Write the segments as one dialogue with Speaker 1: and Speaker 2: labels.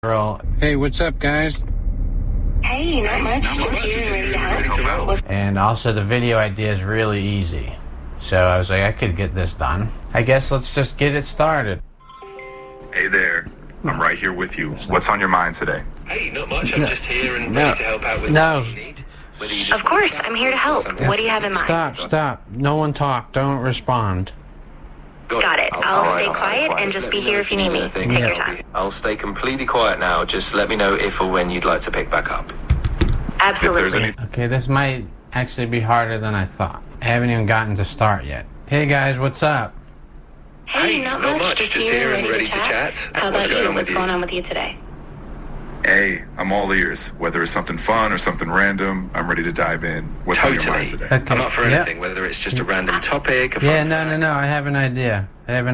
Speaker 1: Hey, what's up, guys?
Speaker 2: Hey, not much. Just here and ready to help.
Speaker 1: And also, the video idea is really easy. So I was like, I could get this done. I guess let's just get it started.
Speaker 3: Hey there. I'm right here with you. What's on your mind today?
Speaker 4: Hey, not much. I'm just here and ready to help out with what you need.
Speaker 2: Of course, I'm here to help. What do you have in mind?
Speaker 1: Stop. No one talk. Don't respond.
Speaker 2: Got it. I'll stay quiet and just be here if you need me. Take your time.
Speaker 4: I'll stay completely quiet now. Just let me know if or when you'd like to pick back up.
Speaker 2: Absolutely.
Speaker 1: Okay, this might actually be harder than I thought. I haven't even gotten to start yet. Hey guys, what's up?
Speaker 2: Hey, not much. Just here and ready to chat. How about you? What's going on with you today?
Speaker 3: Hey, I'm all ears. Whether it's something fun or something random, I'm ready to dive in. What's on your mind today?
Speaker 1: Okay.
Speaker 4: I'm up for anything, whether it's just a random topic.
Speaker 1: No. I have an idea.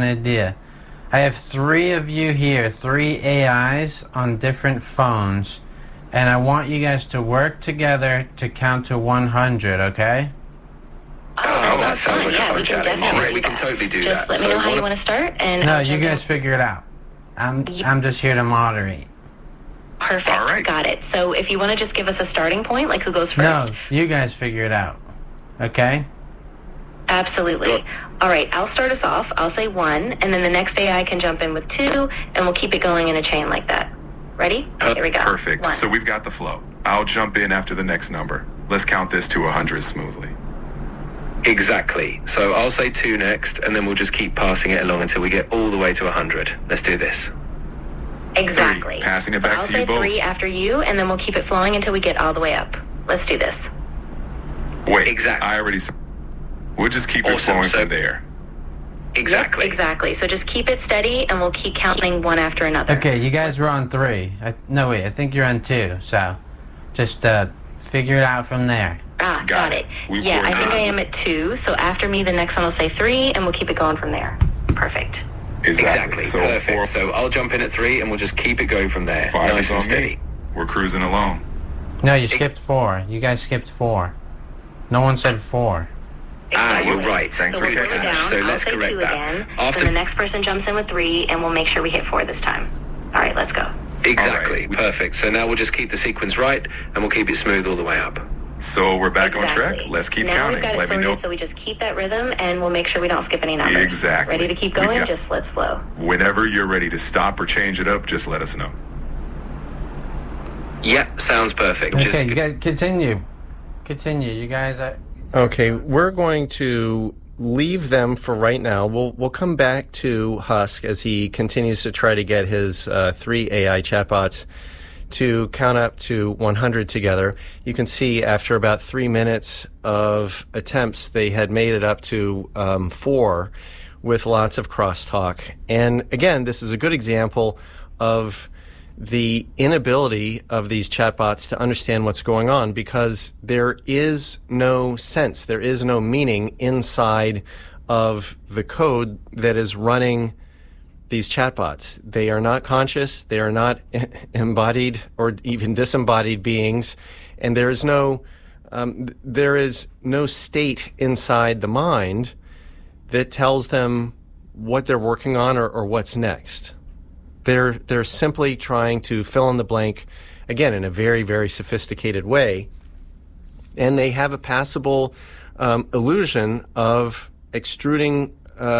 Speaker 1: I have 3 of you here, 3 AIs on different phones, and I want you guys to work together to count to 100, okay?
Speaker 4: Oh, that sounds like a fun challenge.
Speaker 2: Alright,
Speaker 4: we can totally do
Speaker 2: just
Speaker 4: that.
Speaker 2: Just let me know how you want to start, and
Speaker 1: no, you guys figure it out. I'm just here to moderate.
Speaker 2: Perfect.
Speaker 3: All right.
Speaker 2: Got it. So if you want to just give us a starting point, like who goes first?
Speaker 1: No, you guys figure it out, okay?
Speaker 2: Absolutely. All right, I'll start us off. I'll say 1, and then the next AI can jump in with 2, and we'll keep it going in a chain like that. Ready? Here we go.
Speaker 3: Perfect.
Speaker 2: 1.
Speaker 3: So we've got the flow. I'll jump in after the next number. Let's count this to 100 smoothly.
Speaker 4: Exactly. So I'll say 2 next, and then we'll just keep passing it along until we get all the way to 100. Let's do this.
Speaker 2: Exactly.
Speaker 3: 3. Passing it
Speaker 2: So
Speaker 3: back
Speaker 2: I'll
Speaker 3: to you
Speaker 2: say
Speaker 3: both.
Speaker 2: 3 after you, and then we'll keep it flowing until we get all the way up. Let's do this.
Speaker 3: Wait,
Speaker 4: Exactly.
Speaker 3: I already said. We'll just keep it
Speaker 4: Awesome.
Speaker 3: flowing
Speaker 4: So-
Speaker 3: from there.
Speaker 4: Exactly.
Speaker 2: Yep, exactly. So just keep it steady, and we'll keep counting one after another.
Speaker 1: Okay, you guys were on 3. No, wait, I think you're on 2, so just figure it out from there.
Speaker 2: Got it.
Speaker 3: We
Speaker 2: Yeah, I think
Speaker 3: coordinated.
Speaker 2: I am at 2, so after me, the next one will say 3, and we'll keep it going from there. Perfect.
Speaker 4: Exactly.
Speaker 3: So
Speaker 4: Perfect.
Speaker 3: 4,
Speaker 4: So I'll jump in at 3, and we'll just keep it going from there.
Speaker 3: 5
Speaker 4: Nice
Speaker 3: is
Speaker 4: and
Speaker 3: on
Speaker 4: steady.
Speaker 3: me. We're cruising along.
Speaker 1: No, you skipped 4. You guys skipped 4. No one said 4.
Speaker 4: You're
Speaker 2: Exactly.
Speaker 4: right.
Speaker 3: Thanks
Speaker 2: So
Speaker 3: for
Speaker 2: we'll
Speaker 3: catching
Speaker 2: slow it
Speaker 3: us.
Speaker 2: down.
Speaker 4: So
Speaker 2: I'll
Speaker 4: let's
Speaker 2: say
Speaker 4: correct
Speaker 2: 2
Speaker 4: that.
Speaker 2: again.
Speaker 4: After-
Speaker 2: Then the next person jumps in with 3, and we'll make sure we hit 4 this time. All right, let's go.
Speaker 4: Exactly.
Speaker 3: All right.
Speaker 4: Perfect. So now we'll just keep the sequence right, and we'll keep it smooth all the way up.
Speaker 3: So we're back on track.
Speaker 2: Exactly.
Speaker 3: Let's keep
Speaker 2: now
Speaker 3: counting.
Speaker 2: We've got it
Speaker 3: Let me
Speaker 2: sorted,
Speaker 3: know
Speaker 2: so we just keep that rhythm, and we'll make sure we don't skip any numbers.
Speaker 3: Exactly.
Speaker 2: Ready to keep
Speaker 3: We
Speaker 2: going?
Speaker 3: got-
Speaker 2: Just let's flow.
Speaker 3: whenever you're ready to stop or change it up. Just let us know.
Speaker 4: Yep, sounds perfect.
Speaker 1: Okay, you guys continue. You guys.
Speaker 5: Okay, we're going to leave them for right now. We'll come back to Husk as he continues to try to get his 3 AI chatbots to count up to 100 together. You can see after about 3 minutes of attempts, they had made it up to 4 with lots of crosstalk. And again, this is a good example of the inability of these chatbots to understand what's going on because there is no sense, there is no meaning inside of the code that is running these chatbots. They are not conscious, they are not embodied or even disembodied beings, and there is no state inside the mind that tells them what they're working on or what's next. They're simply trying to fill in the blank, again, in a very, very sophisticated way. And they have a passable illusion of extruding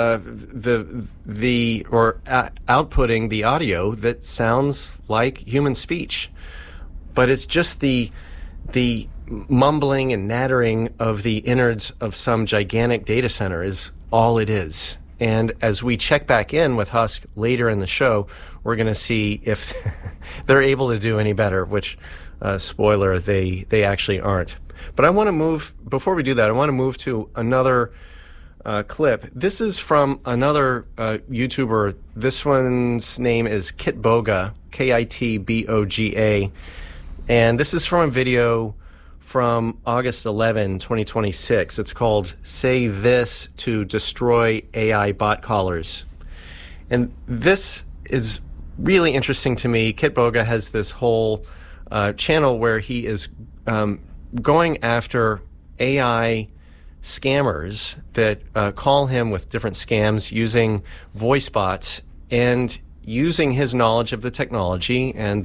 Speaker 5: outputting the audio that sounds like human speech. But it's just the mumbling and nattering of the innards of some gigantic data center is all it is. And as we check back in with Husk later in the show, we're going to see if they're able to do any better, which, spoiler, they actually aren't. But I want to move, before we do that, I want to move to another clip. This is from another YouTuber. This one's name is Kitboga, Kitboga. And this is from a video from August 11, 2026. It's called Say This to Destroy AI Bot Callers. And this is really interesting to me. Kitboga has this whole channel where he is going after AI scammers that call him with different scams using voice bots and using his knowledge of the technology and